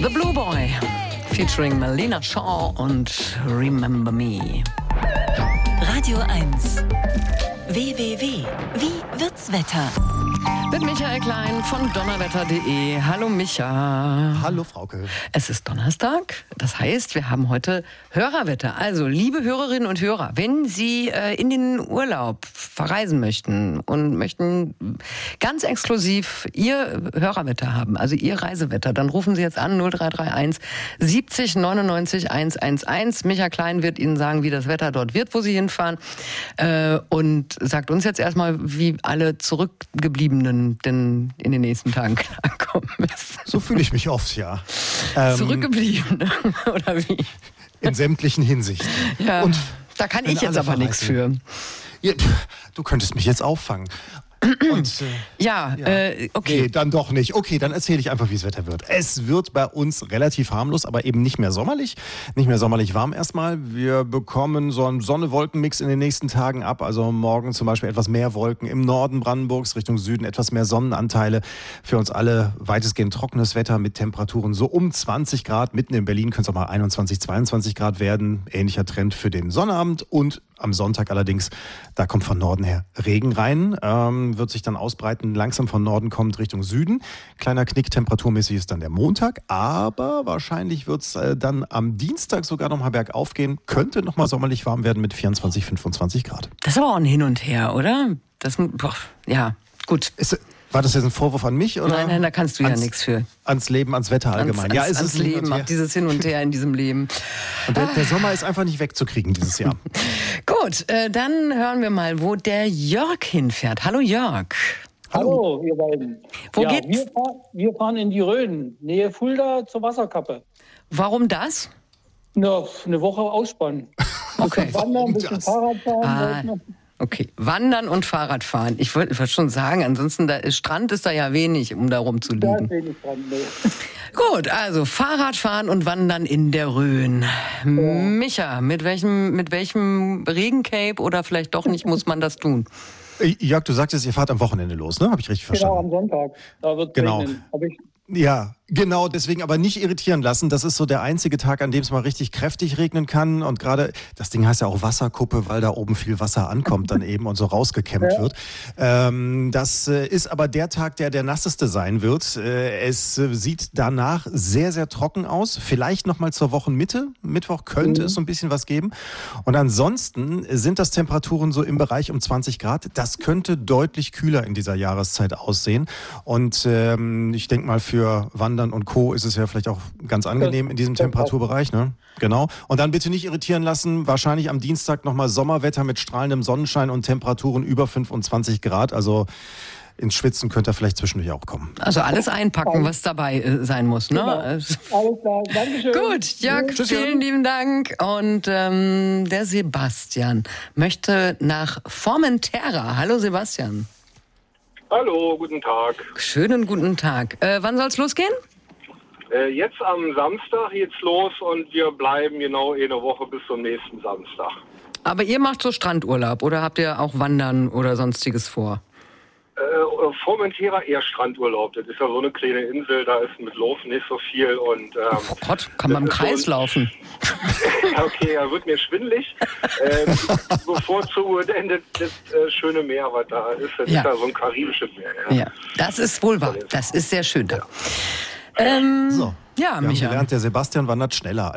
The Blue Boy featuring Melina Shaw und Remember Me. Radio 1. www. Wie wird's Wetter? Mit Michael Klein von donnerwetter.de. Hallo Micha. Hallo Frauke. Es ist Donnerstag, das heißt, wir haben heute Hörerwetter. Also, liebe Hörerinnen und Hörer, wenn Sie in den Urlaub verreisen möchten und möchten ganz exklusiv Ihr Hörerwetter haben, also Ihr Reisewetter, dann rufen Sie jetzt an 0331 70 99 111. Micha Klein wird Ihnen sagen, wie das Wetter dort wird, wo Sie hinfahren. Und sagt uns jetzt erstmal, wie alle Zurückgebliebenen denn in den nächsten Tagen klarkommen müssen. So fühle ich mich oft, ja. Zurückgebliebene, oder wie? In sämtlichen Hinsichten. Ja, und da kann ich jetzt aber nichts für. Ja, du könntest mich jetzt auffangen. Und, okay. Nee, dann doch nicht. Okay, dann erzähle ich einfach, wie das Wetter wird. Es wird bei uns relativ harmlos, aber eben nicht mehr sommerlich. Nicht mehr sommerlich warm erstmal. Wir bekommen so einen Sonne-Wolken-Mix in den nächsten Tagen ab. Also morgen zum Beispiel etwas mehr Wolken im Norden Brandenburgs, Richtung Süden etwas mehr Sonnenanteile. Für uns alle weitestgehend trockenes Wetter mit Temperaturen so um 20 Grad. Mitten in Berlin können es auch mal 21, 22 Grad werden. Ähnlicher Trend für den Sonnabend. Und am Sonntag allerdings, da kommt von Norden her Regen rein, wird sich dann ausbreiten, langsam von Norden kommt Richtung Süden. Kleiner Knick, temperaturmäßig ist dann der Montag, aber wahrscheinlich wird es dann am Dienstag sogar nochmal bergauf gehen. Könnte nochmal sommerlich warm werden mit 24, 25 Grad. Das ist aber auch ein Hin und Her, oder? Ja, gut. War das jetzt ein Vorwurf an mich? Oder Nein, da kannst du ja nichts für. Ans Leben, ans Wetter allgemein. Ans Leben, auch dieses Hin und Her in diesem Leben. Und der Sommer ist einfach nicht wegzukriegen dieses Jahr. Gut, dann hören wir mal, wo der Jörg hinfährt. Hallo Jörg. Hallo, ihr beiden. Wo geht's? Wir fahren in die Rhön, Nähe Fulda zur Wasserkappe. Warum das? Na, eine Woche ausspannen. Okay. Wandern, ein bisschen Fahrrad fahren. Okay, Wandern und Fahrradfahren. Ich wollte schon sagen, ansonsten Strand ist da ja wenig, um da rumzuliegen. Da ist wenig dran, nee. Gut, also Fahrradfahren und Wandern in der Rhön. Ja. Micha, mit welchem Regencape oder vielleicht doch nicht muss man das tun? Jörg, du sagtest, ihr fahrt am Wochenende los, ne? Habe ich richtig verstanden? Genau, am Sonntag. Da wird regnen. Ja, genau, deswegen aber nicht irritieren lassen. Das ist so der einzige Tag, an dem es mal richtig kräftig regnen kann. Und gerade, das Ding heißt ja auch Wasserkuppe, weil da oben viel Wasser ankommt dann eben und so rausgekämmt wird. Das ist aber der Tag, der nasseste sein wird. Es sieht danach sehr, sehr trocken aus. Vielleicht nochmal zur Wochenmitte. Mittwoch könnte es so ein bisschen was geben. Und ansonsten sind das Temperaturen so im Bereich um 20 Grad. Das könnte deutlich kühler in dieser Jahreszeit aussehen. Und ich denke mal, für Wandern und Co. ist es ja vielleicht auch ganz angenehm in diesem Temperaturbereich, ne? Genau. Und dann bitte nicht irritieren lassen. Wahrscheinlich am Dienstag nochmal Sommerwetter mit strahlendem Sonnenschein und Temperaturen über 25 Grad. Also ins Schwitzen könnte er vielleicht zwischendurch auch kommen. Also alles einpacken, was dabei sein muss, ne? Genau. Alles klar, Dankeschön. Gut, Jörg, vielen lieben Dank. Und der Sebastian möchte nach Formentera. Hallo Sebastian. Hallo, guten Tag. Schönen guten Tag. Wann soll's losgehen? Jetzt am Samstag geht's los und wir bleiben genau eine Woche bis zum nächsten Samstag. Aber ihr macht so Strandurlaub oder habt ihr auch Wandern oder Sonstiges vor? Formentera eher Strandurlaub. Das ist ja so eine kleine Insel, da ist mit Laufen nicht so viel. Und, oh Gott, kann man im Kreis laufen? Okay, da wird mir schwindelig. Bevorzugt endet das schöne Meer, was da ist. Das ist ja so ein karibisches Meer. Ja, das ist wohl wahr. Das ist sehr schön da. So, Ja, wir Micha. haben gelernt, der Sebastian wandert schneller